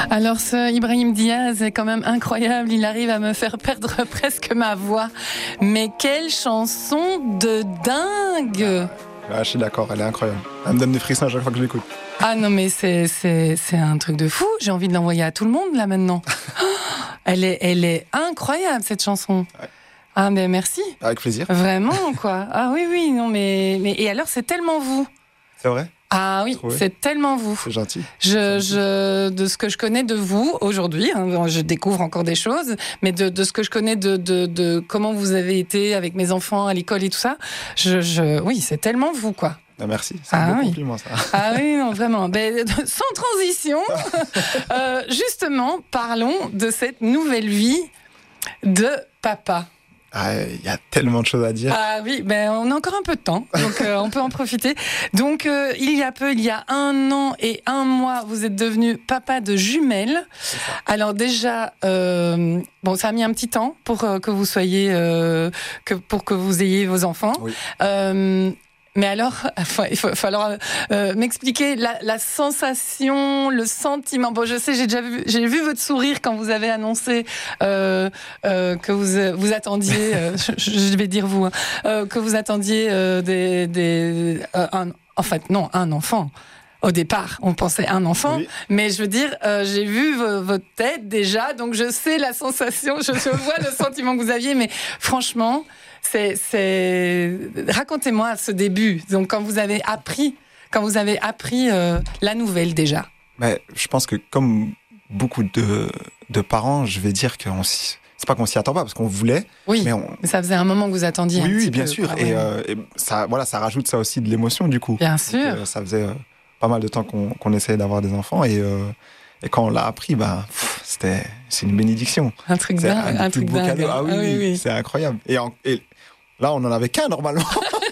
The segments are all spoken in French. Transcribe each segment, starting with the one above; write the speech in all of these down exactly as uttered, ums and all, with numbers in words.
Alors ce Ibrahim Diaz est quand même incroyable, il arrive à me faire perdre presque ma voix. Mais quelle chanson de dingue! Ah, je suis d'accord, elle est incroyable. Elle me donne des frissons à chaque fois que je l'écoute. Ah non mais c'est, c'est, c'est un truc de fou, j'ai envie de l'envoyer à tout le monde là maintenant. elle, est, elle est incroyable cette chanson. Ouais. Ah mais merci. Avec plaisir. Vraiment quoi. Ah oui oui, non mais, mais et alors c'est tellement vous. C'est vrai? Ah oui, c'est tellement vous. C'est gentil. Je, je, de ce que je connais de vous aujourd'hui, hein, je découvre encore des choses, mais de, de ce que je connais de, de, de comment vous avez été avec mes enfants à l'école et tout ça, je, je, oui, c'est tellement vous, quoi. Ah, merci, c'est ah, un beau oui. compliment, ça. Ah oui, non, vraiment. Ben, sans transition, euh, justement, parlons de cette nouvelle vie de papa. Ah, il y a tellement de choses à dire. Ah oui, ben on a encore un peu de temps, donc euh, on peut en profiter. Donc euh, il y a peu, il y a un an et un mois, vous êtes devenu papa de jumelles. Alors déjà, euh, bon, ça a mis un petit temps pour euh, que vous soyez, euh, que pour que vous ayez vos enfants. Oui. Euh, Mais alors, enfin, il va falloir euh, m'expliquer la, la sensation, le sentiment. Bon, je sais, j'ai déjà vu, j'ai vu votre sourire quand vous avez annoncé euh, euh, que vous vous attendiez, euh, je, je vais dire vous, hein, euh, que vous attendiez euh, des, des euh, un, en fait, non, un enfant. Au départ, on pensait un enfant, oui. Mais je veux dire, euh, j'ai vu v- votre tête déjà, donc je sais la sensation, je, je vois le sentiment que vous aviez, mais franchement, c'est, c'est... racontez-moi ce début. Donc quand vous avez appris, quand vous avez appris euh, la nouvelle déjà. Mais je pense que comme beaucoup de de parents, je vais dire qu'on s'y... c'est pas qu'on s'y attend pas parce qu'on voulait. Oui. Mais, on... mais ça faisait un moment que vous attendiez. Oui, un oui, petit bien peu, sûr. quoi, et, ouais. euh, et ça, voilà, ça rajoute ça aussi de l'émotion du coup. Bien Donc, sûr. euh, ça faisait euh, pas mal de temps qu'on, qu'on essayait d'avoir des enfants et euh, et quand on l'a appris, bah, pff, c'était, c'est une bénédiction. Un truc c'est dingue, un, un truc dingue. Cadeau. Ah oui, ah, oui, oui. C'est incroyable. Et, en, et là, on en avait qu'un normalement.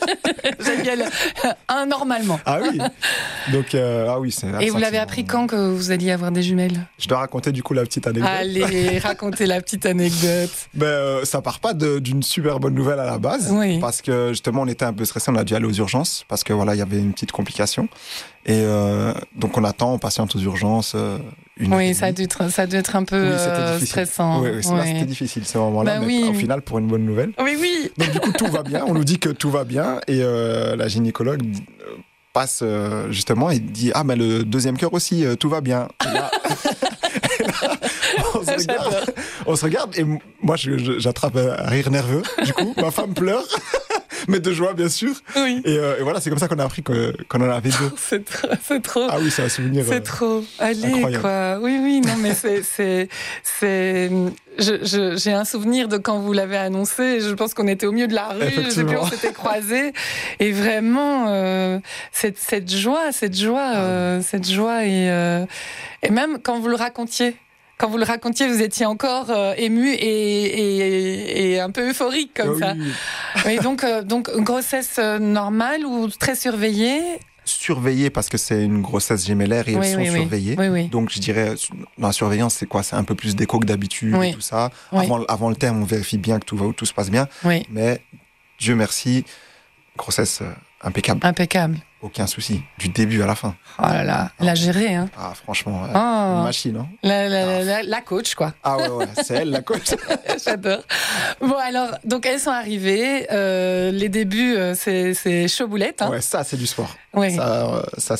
J'aime bien le... un normalement. Ah oui. Donc euh, ah oui, c'est. Et vous l'avez appris quand que vous alliez avoir des jumelles? Je dois raconter du coup la petite anecdote. Allez, racontez la petite anecdote. Ben euh, ça part pas de, d'une super bonne nouvelle à la base, oui. Parce que justement on était un peu stressé, on a dû aller aux urgences parce que voilà il y avait une petite complication et euh, donc on attend, on patiente aux urgences. Euh, Une oui, ça a, dû être, ça a dû être un peu oui, euh, stressant. Oui, oui, oui. Là, c'était difficile ce moment-là, bah, mais oui. au final, pour une bonne nouvelle. Oui, oui. Donc, du coup, tout va bien. On nous dit que tout va bien. Et euh, la gynécologue passe euh, justement et dit « Ah, mais le deuxième cœur aussi, euh, tout va bien. » Et là, et là on, se regarde, on se regarde et moi, je, je, j'attrape un rire nerveux. Du coup, ma femme pleure. Mais de joie, bien sûr. Oui. Et, euh, et voilà, c'est comme ça qu'on a appris que, qu'on en avait deux. c'est trop, c'est trop. Ah oui, c'est un souvenir. C'est euh, trop. Allez, incroyable. Quoi. Oui, oui, non, mais c'est, c'est, c'est. Je, je, j'ai un souvenir de quand vous l'avez annoncé. Je pense qu'on était au milieu de la rue. Je sais plus, on s'était croisés. Et vraiment, euh, cette, cette joie, cette joie, euh, cette joie et, euh, et même quand vous le racontiez. Quand vous le racontiez, vous étiez encore euh, ému et, et, et un peu euphorique comme oui, ça. Oui. Oui, donc, euh, donc une grossesse normale ou très surveillée? Surveillée parce que c'est une grossesse gémellaire et oui, elles oui, sont oui. surveillées. Oui, oui. Donc je dirais, dans la surveillance, c'est quoi? C'est un peu plus d'écho que d'habitude oui. et tout ça. Oui. Avant, avant le terme, on vérifie bien que tout va, tout se passe bien. Oui. Mais Dieu merci, grossesse euh, impeccable. Impeccable. Aucun souci, du début à la fin. Oh là là, elle a géré, hein. Ah, franchement, euh, oh. une machine, hein. La, la, ah. la, la coach, quoi. Ah ouais, ouais, c'est elle, la coach. J'adore. Bon, alors, donc elles sont arrivées. Euh, les débuts, euh, c'est, c'est chaud boulette, hein. Ouais, ça, c'est du sport. Oui. Ça, euh, ça